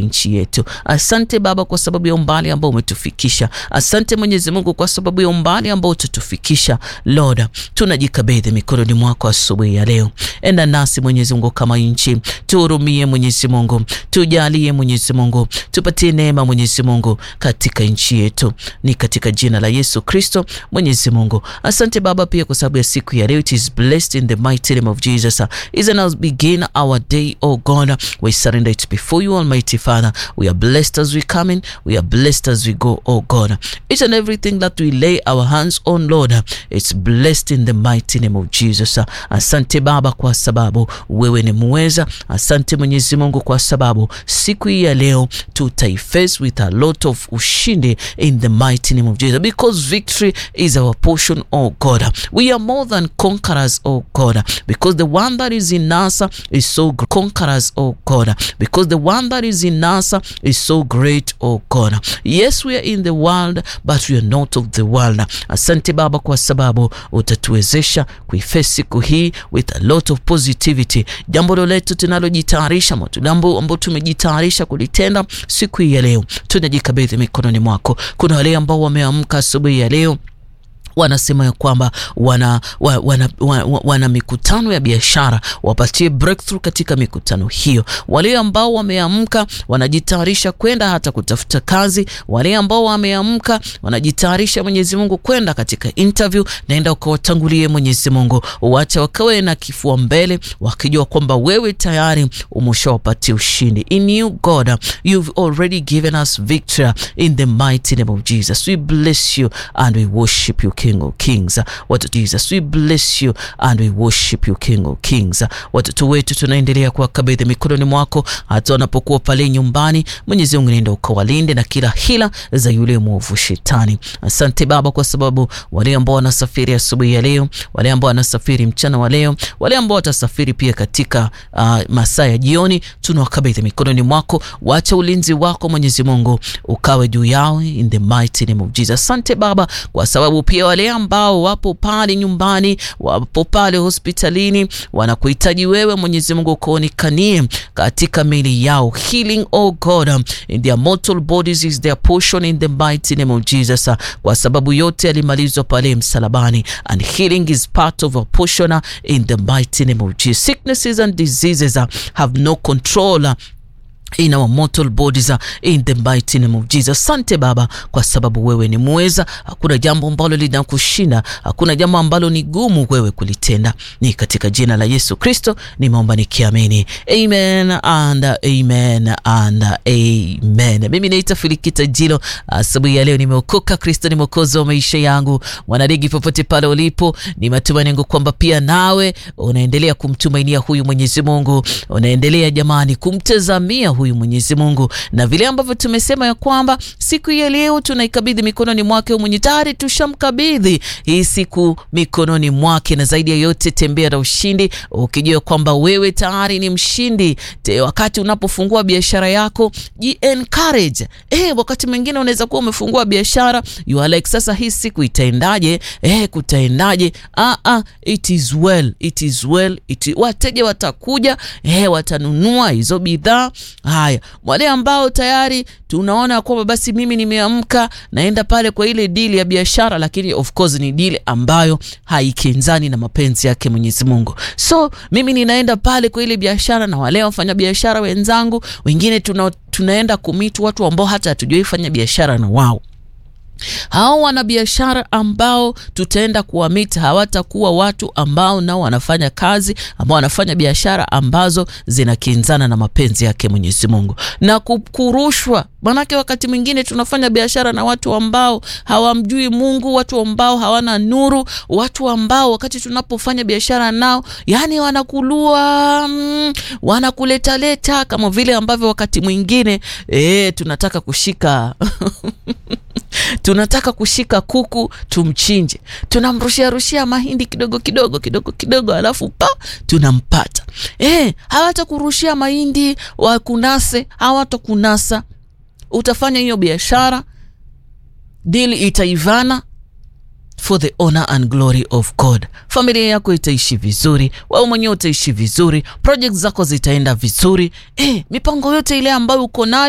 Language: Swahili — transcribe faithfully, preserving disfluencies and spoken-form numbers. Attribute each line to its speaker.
Speaker 1: nchi yetu. Asante Baba kwa sababu ya umbali ambao umetufikisha. Asante Mwenyezi Mungu kwa sababu ya umbali ambao utatufikisha. Lord, tunajikabidhi mikononi mwako asubuhi ya leo. Enda nasi Mwenyezi Mungu kama nchi. Tuhurumie Mwenyezi Mungu. Tujalie Mwenyezi Mungu. Tupatie neema Mwenyezi Mungu katika nchi yetu. Ni katika jina la Yesu Kristo Mwenyezi Mungu. Asante Baba pia kwa sababu ya siku ya leo. It is blessed in the mighty name of Jesus. Is and now begin our day, oh God. We surrender it before you, Almighty Father. We are blessed as we come in. We are blessed as we go, oh God. Each and everything that we lay our hands on, Lord, it's blessed in the mighty name of Jesus. Asante Baba kwa sababu wewe ni muweza. Asante Mwenyezi Mungu kwa sababu siku hii ya leo tutaiface with a lot of ushindi in the mighty name of Jesus, because victory is our portion, oh God. We are more than conquerors, oh God, because the one that is in us is so great. Conquerors, oh God, because the one that is in us is so great, oh God. Yes, we are in the world, but we are not of the world. Asante Baba kwa sababu utatuwezesha kuiface siku hii with a lot of positivity. Jambo letu tunalojitayarisha, jambo ambalo tumejitayarisha kulitenda siku hii ya leo, tunajikabidhi mikononi mwako. Kuna wale ambao wameamka asubuhi ya leo wanasema ya kwamba wana, wana, wana, wana, wana mikutano ya biashara, wapatie breakthrough katika mikutano hiyo. Wale ambao wameamka wanajitayarisha kwenda hata kutafuta kazi. Wale ambao wameamka wanajitayarisha Mwenyezi Mungu kwenda katika interview, naenda ukawatangulie Mwenyezi Mungu. Uache wakawe na kifua mbele wakijua kwamba wewe tayari umeshawapatia ushindi. In you God, you've already given us victory in the mighty name of Jesus. We bless you and we worship you, King of Kings. What Jesus, we bless you and we worship you, King of Kings. Watoto wetu tunaendelea kuwakabidhi mikononi mwako hata wanapokuwa pale nyumbani. Mwenyezi Mungu nenda ukawalinde na kila hila za yule mwovu shetani. Asante Baba kwa sababu wale ambao wanasafiri asubuhi ya leo, wale ambao wanasafiri mchana wa leo, wale ambao watasafiri pia katika uh, masaa ya jioni, tunawakabidhi mikononi mwako. Wacha ulinzi wako Mwenyezi Mungu ukawe juu yao in the mighty name of Jesus. Asante Baba kwa sababu pia wale ambao wapo pale nyumbani, wapo pale hospitalini, wanakuhitaji wewe Mwenyezi Mungu kuonekanie katika miili yao. Healing, oh God, in their mortal bodies is their portion in the mighty name of Jesus. Kwa sababu yote yalimalizwa pale msalabani, and healing is part of a portion in the mighty name of Jesus. Sicknesses and diseases have no control in our mortal bodies in the mighty name of Jesus. Sante Baba kwa sababu wewe ni muweza. Hakuna jambo ambalo linakushinda, hakuna jambo ambalo ni gumu wewe kulitenda. Ni katika jina la Yesu Kristo nimeomba nikiamini. Amen and amen and amen. Mimi naitwa Filikita Jilo. Asubuhi ya leo nimeokoka. Kristo ni mwokozi wa maisha yangu. Mwanadigi popote pale ulipo, ni matumaini yangu kwamba pia nawe unaendelea kumtumainia huyu Mwenyezi Mungu. Unaendelea jamani kumtazamia huyu Mwenyezi Mungu, na vile ambavyo tumesema ya kwamba siku ya leo tunaikabidhi mikononi mwake. Mwenye tayari tushamkabidhi hii siku mikononi mwake, na zaidi ya yote tembea na ushindi ukijua kwamba wewe tayari ni mshindi. Te, wakati unapofungua biashara yako, ji encourage. Eh, wakati mwingine unaweza kuwa umefungua biashara, you are like sasa hii siku itaendaje? Eh, kutaendaje? Ah ah, it is well, it is well. It, wateja watakuja, eh, watanunua hizo bidhaa. Haya, wale ambao tayari tunaona kwamba basi mimi nimeamka naenda pale kwa ile deal ya biashara, lakini of course ni deal ambayo haikinzani na mapenzi yake Mwenyezi Mungu. So mimi ninaenda pale kwa ile biashara, na wale wafanya biashara wenzangu wengine tuna, tunaenda kumitu watu ambao hata hatujui fanya biashara na wao. Hao wana biashara ambao tutaenda kuwamita hawatakuwa watu ambao nao wanafanya kazi, ambao wanafanya biashara ambazo zinakinzana na mapenzi yake Mwenyezi Mungu. Na kukurushwa, manake wakati mwingine tunafanya biashara na watu ambao hawamjui Mungu, watu ambao hawana nuru, watu ambao wakati tunapofanya biashara nao yani wanakulua, mm, wanakuleta leta kama vile ambavyo wakati mwingine eh tunataka kushika tunataka kushika kuku tumchinje, tunamrushia rushia mahindi kidogo kidogo kidogo kidogo, alafu pa tunampata. Eh, hawatakurushia mahindi wakunase, hawatakunasa. Utafanya hiyo biashara, deal itaivana for the honor and glory of God. Familia yako itaishi vizuri, wewe mwenyewe utaishi vizuri, projects zako zitaenda vizuri. Eh, mipango yote ile ambayo uko nayo